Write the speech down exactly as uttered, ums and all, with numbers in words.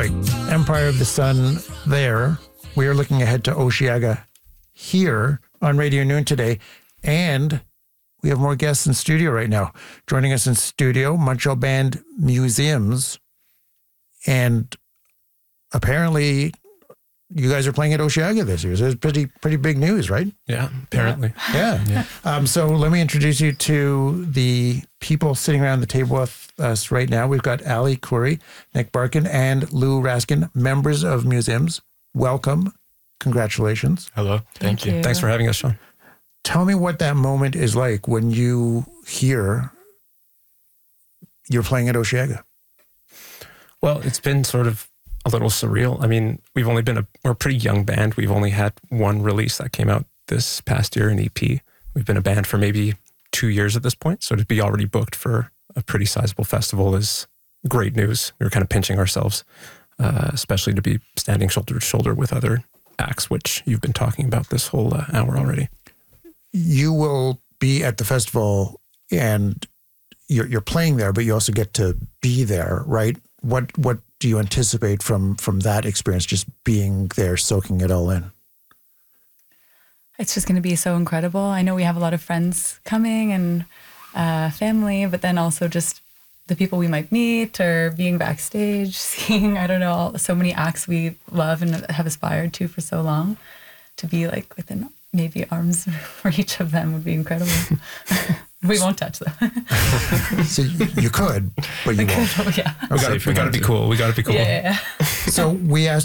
sorry, Empire of the Sun there. We are looking ahead to Osheaga here on Radio Noon today. And we have more guests in studio right now. Joining us in studio, Montreal Band Museums. And apparently you guys are playing at Osheaga this year. So it's pretty pretty big news, right? Yeah, apparently. Yeah. yeah. Um, so let me introduce you to the people sitting around the table with us right now. We've got Ali Khoury, Nick Barkin, and Lou Raskin, members of Museums. Welcome. Congratulations. Hello. Thank, Thank you. you. Thanks for having us, Sean. Tell me what that moment is like when you hear you're playing at Osheaga. Well, it's been sort of a little surreal. I mean, we've only been a, we're a pretty young band. We've only had one release that came out this past year, an E P. We've been a band for maybe two years at this point. So to be already booked for a pretty sizable festival is great news. We were kind of pinching ourselves, uh, especially to be standing shoulder to shoulder with other acts, which you've been talking about this whole uh, hour already. You will be at the festival and you're, you're playing there, but you also get to be there, right? What, what, do you anticipate from from that experience, just being there, soaking it all in? It's just going to be so incredible. I know we have a lot of friends coming and uh, family, but then also just the people we might meet or being backstage, seeing, I don't know, all, so many acts we love and have aspired to for so long. To be like within maybe arm's reach of them would be incredible. We won't touch them. So you, you could, but you won't. Yeah. We got to be cool. We got to be cool. Yeah, yeah, yeah. So we asked